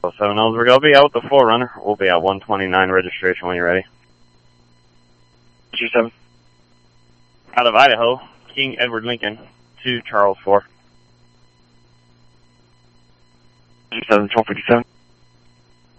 7 Ellsworth, I'll be out with the 4Runner. We'll be at 129 registration when you're ready. 27. Out of Idaho, King Edward Lincoln, 2 Charles 4. 27, 1257.